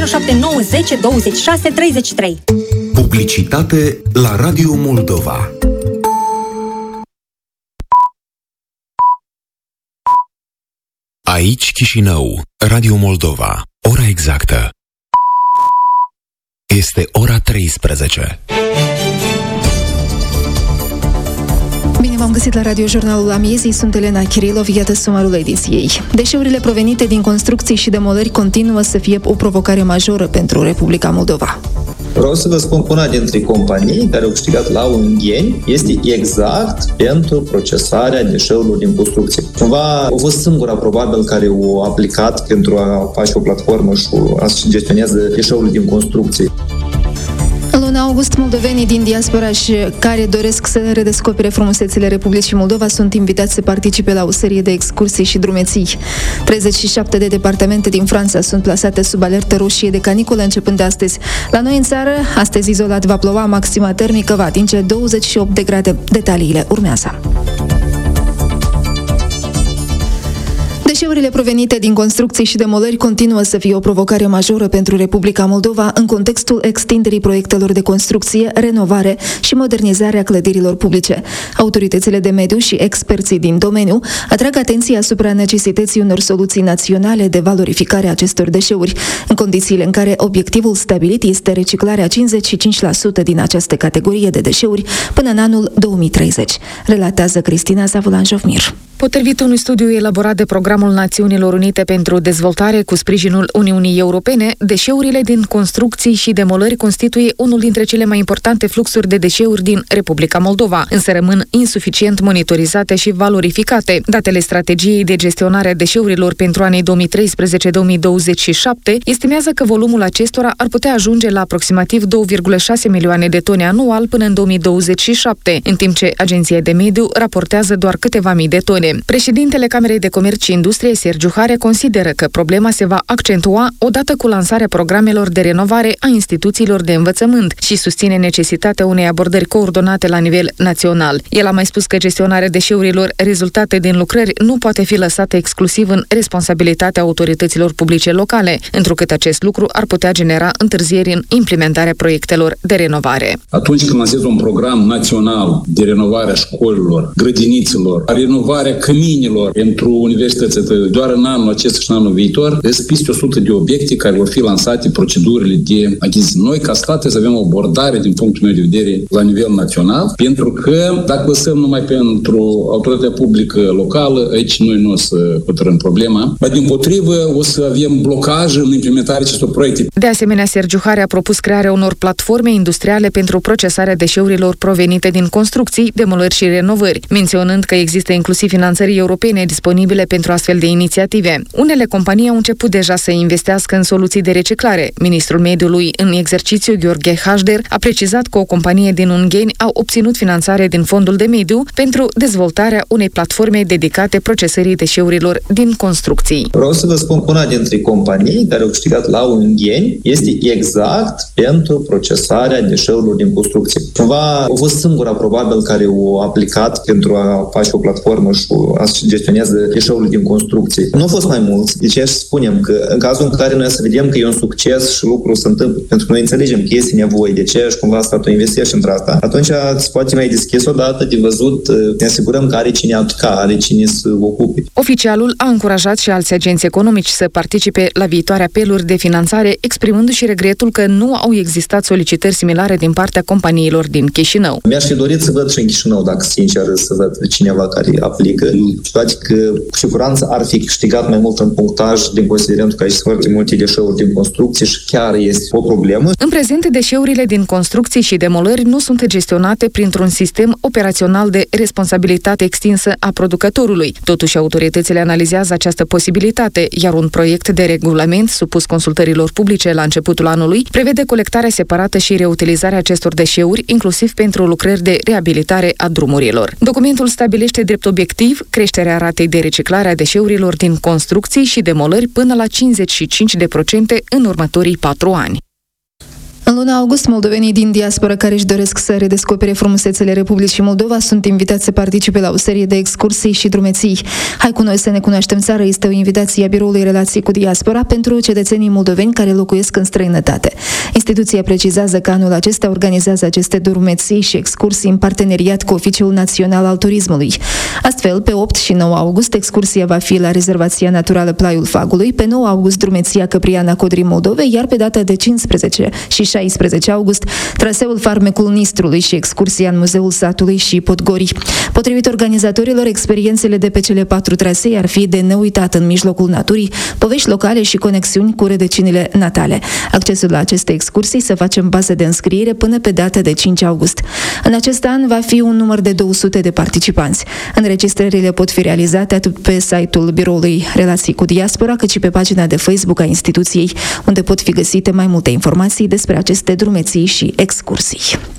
0790 26 33. Publicitate la Radio Moldova. Aici Chișinău, Radio Moldova. Ora exactă este ora 13. Bine v-am găsit la Radio Jurnalul Amiezii, sunt Elena Chirilov, iată sumarul ediției. Deșeurile provenite din construcții și demolări continuă să fie o provocare majoră pentru Republica Moldova. Vreau să vă spun că una dintre companii care au câștigat la Ungheni este exact pentru procesarea deșeurilor din construcție. Cumva a fost singura, probabil, care o aplicat pentru a face o platformă și a gestionează deșeurile din construcție. În luna august, moldovenii din diaspora și care doresc să redescopere frumusețile Republicii Moldova sunt invitați să participe la o serie de excursii și drumeții. 37 de departamente din Franța sunt plasate sub alertă roșie de caniculă începând de astăzi. La noi în țară, astăzi izolat va ploua, maxima termică va atinge 28 de grade. Detaliile urmează. Deșeurile provenite din construcții și demolări continuă să fie o provocare majoră pentru Republica Moldova în contextul extinderii proiectelor de construcție, renovare și modernizare a clădirilor publice. Autoritățile de mediu și experții din domeniu atrag atenția asupra necesității unor soluții naționale de valorificare a acestor deșeuri, în condițiile în care obiectivul stabilit este reciclarea 55% din această categorie de deșeuri până în anul 2030, relatează Cristina Zavulan-Jovmir. Potrivit unui studiu elaborat de Programul Națiunilor Unite pentru Dezvoltare cu sprijinul Uniunii Europene, deșeurile din construcții și demolări constituie unul dintre cele mai importante fluxuri de deșeuri din Republica Moldova, însă rămân insuficient monitorizate și valorificate. Datele strategiei de gestionare a deșeurilor pentru anii 2013-2027 estimează că volumul acestora ar putea ajunge la aproximativ 2,6 milioane de tone anual până în 2027, în timp ce Agenția de Mediu raportează doar câteva mii de tone. Președintele Camerei de Comerț și Industrie, Sergiu Hare, consideră că problema se va accentua odată cu lansarea programelor de renovare a instituțiilor de învățământ și susține necesitatea unei abordări coordonate la nivel național. El a mai spus că gestionarea deșeurilor rezultate din lucrări nu poate fi lăsată exclusiv în responsabilitatea autorităților publice locale, întrucât acest lucru ar putea genera întârzieri în implementarea proiectelor de renovare. Atunci când lansezi un program național de renovare a școlilor, grădinițelor, renovarea căminilor pentru universități, doar în anul acesta și în anul viitor, sunt peste 100 de obiecte care vor fi lansate procedurile de achiziție. Noi, ca state, să avem o abordare, din punctul meu de vedere, la nivel național, pentru că dacă lăsăm numai pentru autoritatea publică locală, aici noi nu o să hotărâm problema, dar dimpotrivă o să avem blocaj în implementarea acestor proiecte. De asemenea, Sergiu Hare a propus crearea unor platforme industriale pentru procesarea deșeurilor provenite din construcții, demolări și renovări, menționând că există inclusiv finanțări europene disponibile pentru astfel de inițiative. Unele companii au început deja să investească în soluții de reciclare. Ministrul Mediului în exercițiu, Gheorghe Hașder, a precizat că o companie din Ungheni a obținut finanțare din Fondul de Mediu pentru dezvoltarea unei platforme dedicate procesării deșeurilor din construcții. Vreau să vă spun că una dintre companii care au câștigat la Ungheni este exact pentru procesarea deșeurilor din construcție. Cumva a fost singura, probabil, care o aplicat pentru a face o platformă și a gestionează deșeurile din construcții. Nu au fost mai mulți. Deci aș spunem că în cazul în care noi să vedem că e un succes și lucrul se întâmplă, pentru că noi înțelegem că este nevoie, de ce și cumva statul investește într-asta, atunci se poate mai deschis odată de văzut, ne asigurăm că are cine aplica, are cine să ocupe. Oficialul a încurajat și alți agenți economici să participe la viitoare apeluri de finanțare, exprimându-și regretul că nu au existat solicitări similare din partea companiilor din Chișinău. Mi-aș fi dorit să văd și în Chișinău, dacă sincer, să văd cineva care aplică. Toate că cu siguranță ar fi câștigat mai mult în punctaj din considerentul că există foarte multe deșeuri din construcții și chiar este o problemă. În prezent, deșeurile din construcții și demolări nu sunt gestionate printr-un sistem operațional de responsabilitate extinsă a producătorului. Totuși, autoritățile analizează această posibilitate, iar un proiect de regulament supus consultărilor publice la începutul anului prevede colectarea separată și reutilizarea acestor deșeuri, inclusiv pentru lucrări de reabilitare a drumurilor. Documentul stabilește drept obiectiv creșterea ratei de reciclare a deșeurilor din construcții și demolări până la 55% în următorii 4 ani. În luna august, moldovenii din diaspora care își doresc să redescopere frumusețele Republicii Moldova sunt invitați să participe la o serie de excursii și drumeții. Hai cu noi să ne cunoaștem țara este o invitație a Biroului Relații cu Diaspora pentru cetățenii moldoveni care locuiesc în străinătate. Instituția precizează că anul acesta organizează aceste drumeții și excursii în parteneriat cu Oficiul Național al Turismului. Astfel, pe 8 și 9 august, excursia va fi la Rezervația Naturală Plaiul Fagului, pe 9 august drumeția Căpriana Codrii Moldovei, iar pe data de 15 și 16 august, traseul Farmecul Nistrului și excursia în Muzeul Satului și Podgori. Potrivit organizatorilor, experiențele de pe cele 4 trasee ar fi de neuitat în mijlocul naturii, povești locale și conexiuni cu rădăcinile natale. Accesul la aceste excursii se face în bază de înscriere până pe data de 5 august. În acest an va fi un număr de 200 de participanți. Înregistrările pot fi realizate atât pe site-ul Biroului Relații cu Diaspora, cât și pe pagina de Facebook a instituției, unde pot fi găsite mai multe informații despre aceste drumeții și excursii.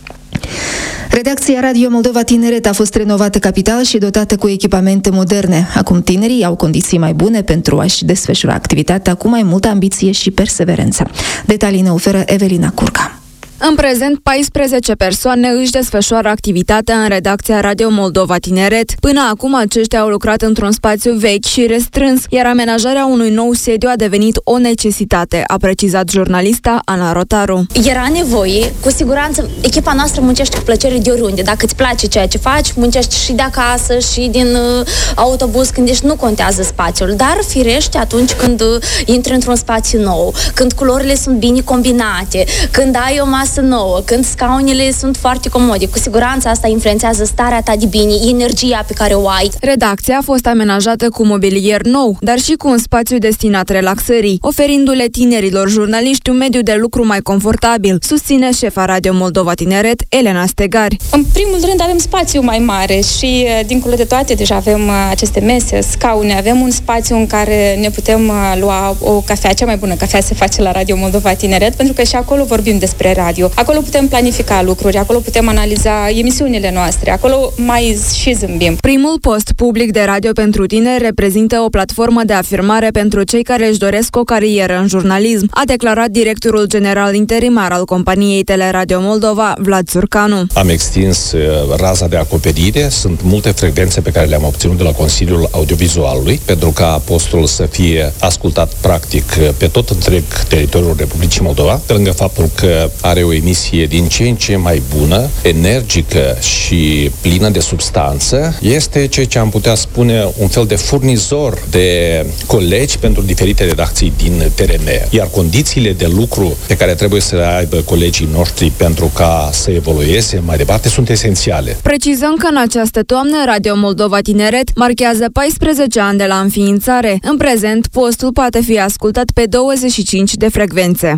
Redacția Radio Moldova Tineret a fost renovată capital și dotată cu echipamente moderne. Acum tinerii au condiții mai bune pentru a-și desfășura activitatea cu mai multă ambiție și perseverență. Detalii ne oferă Evelina Curca. În prezent, 14 persoane își desfășoară activitatea în redacția Radio Moldova Tineret. Până acum, aceștia au lucrat într-un spațiu vechi și restrâns, iar amenajarea unui nou sediu a devenit o necesitate, a precizat jurnalista Ana Rotaru. Era nevoie, cu siguranță, echipa noastră muncește cu plăcere de oriunde. Dacă îți place ceea ce faci, muncești și de acasă, și din autobuz, când ești, nu contează spațiul. Dar, firește, atunci când intri într-un spațiu nou, când culorile sunt bine combinate, când ai o masă nouă, când scaunele sunt foarte comode, cu siguranță asta influențează starea ta de bine, energia pe care o ai. Redacția a fost amenajată cu mobilier nou, dar și cu un spațiu destinat relaxării, oferindu-le tinerilor jurnaliști un mediu de lucru mai confortabil, susține șefa Radio Moldova Tineret, Elena Stegari. În primul rând avem spațiu mai mare și dincolo de toate deja avem aceste mese, scaune, avem un spațiu în care ne putem lua o cafea, cea mai bună cafea se face la Radio Moldova Tineret, pentru că și acolo vorbim despre radio. Acolo putem planifica lucruri, acolo putem analiza emisiunile noastre, acolo mai și zâmbim. Primul post public de radio pentru tineri reprezintă o platformă de afirmare pentru cei care își doresc o carieră în jurnalism, a declarat directorul general interimar al companiei Teleradio Moldova, Vlad Țurcanu. Am extins raza de acoperire, sunt multe frecvențe pe care le-am obținut de la Consiliul Audiovizualului, pentru ca postul să fie ascultat practic pe tot întreg teritoriul Republicii Moldova, pe lângă faptul că are o emisie din ce în ce mai bună, energică și plină de substanță. Este ceea ce am putea spune un fel de furnizor de colegi pentru diferite redacții din TRN. Iar condițiile de lucru pe care trebuie să le aibă colegii noștri pentru ca să evolueze mai departe sunt esențiale. Precizăm că în această toamnă Radio Moldova Tineret marchează 14 ani de la înființare. În prezent, postul poate fi ascultat pe 25 de frecvențe.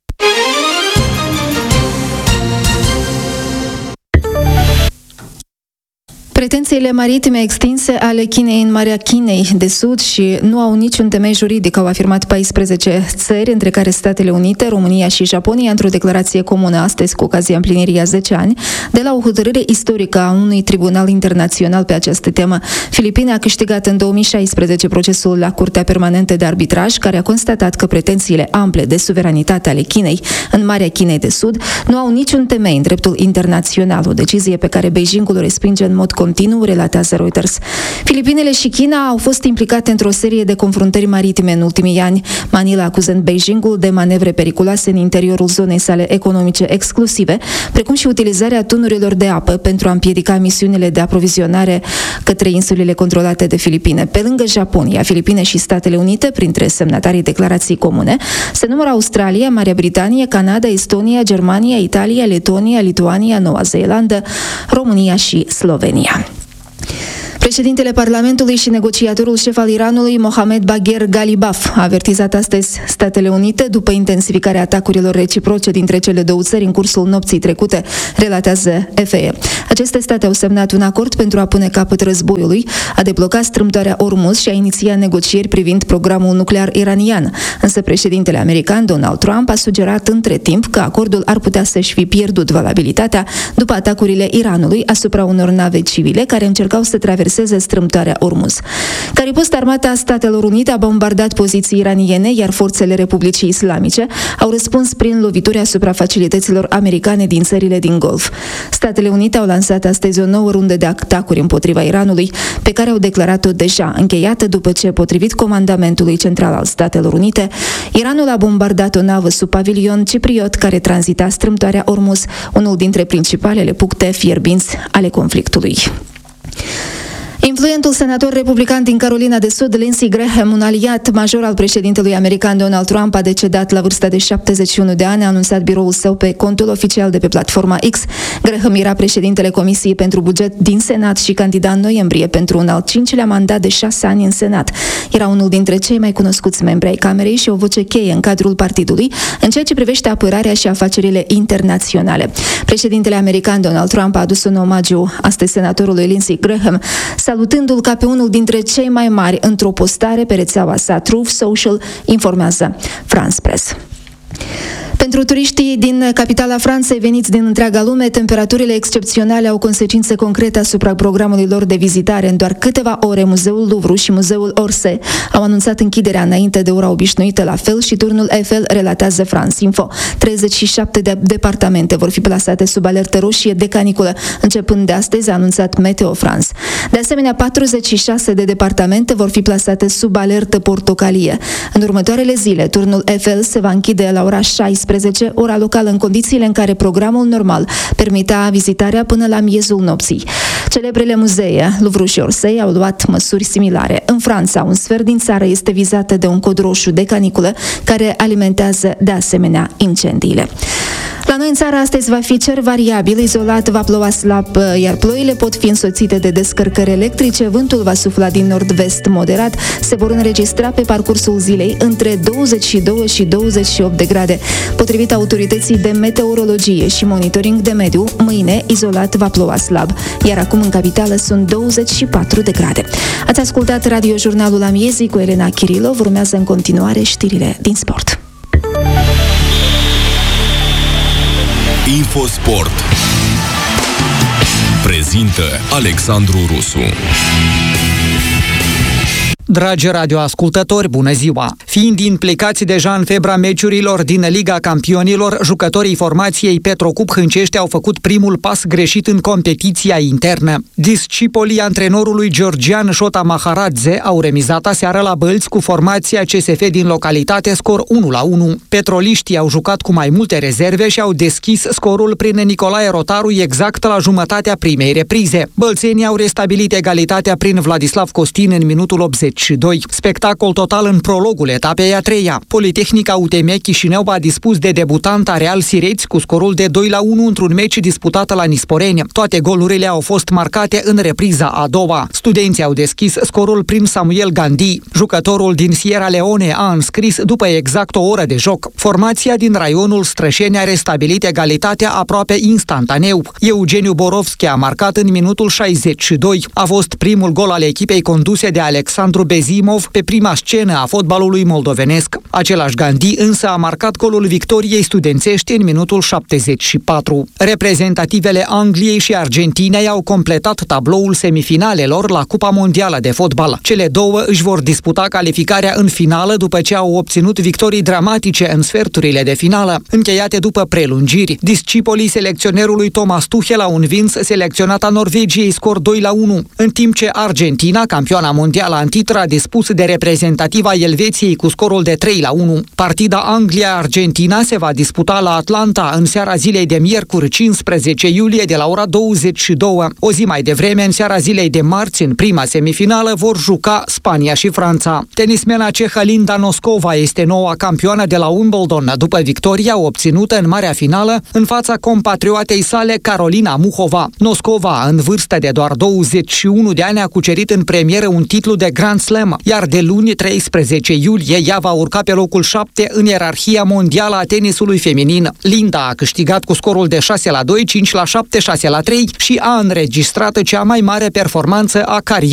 Pretențiile maritime extinse ale Chinei în Marea Chinei de Sud și nu au niciun temei juridic, au afirmat 14 țări, între care Statele Unite, România și Japonia, într-o declarație comună astăzi cu ocazia împlinirii a 10 ani de la o hotărâre istorică a unui tribunal internațional pe această temă. Filipine a câștigat în 2016 procesul la Curtea Permanentă de Arbitraj, care a constatat că pretențiile ample de suveranitate ale Chinei în Marea Chinei de Sud nu au niciun temei în dreptul internațional, o decizie pe care Beijingul o respinge în mod continuu, relatează Reuters. Filipinele și China au fost implicate într-o serie de confruntări maritime în ultimii ani, Manila acuzând Beijingul de manevre periculoase în interiorul zonei sale economice exclusive, precum și utilizarea tunurilor de apă pentru a împiedica misiunile de aprovizionare către insulele controlate de Filipine. Pe lângă Japonia, Filipine și Statele Unite, printre semnatarii declarației comune, se numără Australia, Marea Britanie, Canada, Estonia, Germania, Italia, Letonia, Lituania, Noua Zeelandă, România și Slovenia. Președintele Parlamentului și negociatorul șef al Iranului, Mohamed Bagher Ghalibaf, a avertizat astăzi Statele Unite după intensificarea atacurilor reciproce dintre cele două țări în cursul nopții trecute, relatează FE. Aceste state au semnat un acord pentru a pune capăt războiului, a debloca strâmtoarea Ormuz și a iniția negocieri privind programul nuclear iranian. Însă președintele american, Donald Trump, a sugerat între timp că acordul ar putea să-și fi pierdut valabilitatea după atacurile Iranului asupra unor nave civile care încercau să traverseze traverseze strâmtoarea Ormuz. Ca ripost, armata Statelor Unite a bombardat poziții iraniene, iar forțele Republicii Islamice au răspuns prin lovituri asupra facilităților americane din țările din Golf. Statele Unite au lansat astăzi o nouă rundă de atacuri împotriva Iranului, pe care au declarat-o deja încheiată după ce, potrivit Comandamentului Central al Statelor Unite, Iranul a bombardat o navă sub pavilion cipriot care tranzita strâmtoarea Ormuz, unul dintre principalele puncte fierbinți ale conflictului. Influentul senator republican din Carolina de Sud, Lindsey Graham, un aliat major al președintelui american Donald Trump, a decedat la vârsta de 71 de ani, a anunțat biroul său pe contul oficial de pe platforma X. Graham era președintele Comisiei pentru Buget din Senat și candida în noiembrie pentru un al 5-lea mandat de 6 ani în Senat. Era unul dintre cei mai cunoscuți membri ai Camerei și o voce cheie în cadrul partidului în ceea ce privește apărarea și afacerile internaționale. Președintele american Donald Trump a adus un omagiu astăzi senatorului Lindsey Graham, salutându-l ca pe unul dintre cei mai mari într-o postare pe rețeaua sa Truth Social, informează France Press. Pentru turiștii din capitala Franței veniți din întreaga lume, temperaturile excepționale au consecințe concrete asupra programului lor de vizitare. În doar câteva ore, Muzeul Louvre și Muzeul Orsay au anunțat închiderea înainte de ora obișnuită, la fel și turnul Eiffel, relatează France Info. 37 de departamente vor fi plasate sub alertă roșie de caniculă, începând de astăzi, a anunțat Meteo France. De asemenea, 46 de departamente vor fi plasate sub alertă portocalie. În următoarele zile, turnul Eiffel se va închide la ora 16, ora locală, în condițiile în care programul normal permitea vizitarea până la miezul nopții. Celebrele muzee, Louvre și Orsay, au luat măsuri similare. În Franța, un sfert din țară este vizată de un cod roșu de caniculă care alimentează de asemenea incendiile. La noi în țară astăzi va fi cer variabil, izolat va ploua slab, iar ploile pot fi însoțite de descărcări electrice, vântul va sufla din nord-vest moderat, se vor înregistra pe parcursul zilei între 22 și 28 de grade. Potrivit autorității de meteorologie și monitoring de mediu, mâine izolat va ploua slab, iar acum în capitală sunt 24 de grade. Ați ascultat Radio-Jurnalul Amiezii cu Elena Chirilov, urmează în continuare știrile din sport. Infosport prezintă Alexandru Rusu. Dragi radioascultători, bună ziua! Fiind implicați deja în febra meciurilor din Liga Campionilor, jucătorii formației Petrocup Hâncești au făcut primul pas greșit în competiția internă. Discipolii antrenorului georgian Șota Maharadze au remizat aseară la Bălți cu formația CSF din localitate, scor 1-1. Petroliștii au jucat cu mai multe rezerve și au deschis scorul prin Nicolae Rotaru exact la jumătatea primei reprize. Bălțenii au restabilit egalitatea prin Vladislav Costin în minutul 82. Spectacol total în prologul etapei a treia. Politehnica UTM Chișinău a dispus de debutanta Real Sireți cu scorul de 2-1 într-un meci disputat la Nisporeni. Toate golurile au fost marcate în repriza a doua. Studenții au deschis scorul prin Samuel Gandhi. Jucătorul din Sierra Leone a înscris după exact o oră de joc. Formația din raionul Strășeni a restabilit egalitatea aproape instantaneu. Eugeniu Borovski a marcat în minutul 62. A fost primul gol al echipei conduse de Alexandru Bezimov pe prima scenă a fotbalului moldovenesc. Același Gandhi însă a marcat golul victoriei studențești în minutul 74. Reprezentativele Angliei și Argentinei au completat tabloul semifinalelor la Cupa Mondială de Fotbal. Cele două își vor disputa calificarea în finală după ce au obținut victorii dramatice în sferturile de finală, încheiate după prelungiri. Discipolii selecționerului Thomas Tuchel au învins selecționata Norvegiei scor 2-1, în timp ce Argentina, campioana mondială în titlu, a dispus de reprezentativa Elveției cu scorul de 3-1. Partida Anglia-Argentina se va disputa la Atlanta în seara zilei de miercuri 15 iulie de la ora 22. O zi mai devreme, în seara zilei de marți, în prima semifinală, vor juca Spania și Franța. Tenismena cehă Linda Noskova este noua campioană de la Wimbledon după victoria obținută în marea finală în fața compatrioatei sale Carolina Muchova. Noskova, în vârstă de doar 21 de ani, a cucerit în premieră un titlu de Grand Slam, iar de luni 13 iulie ea va urca pe locul 7 în ierarhia mondială a tenisului feminin. Linda a câștigat cu scorul de 6-2, 5-7, 6-3 și a înregistrat cea mai mare performanță a carierei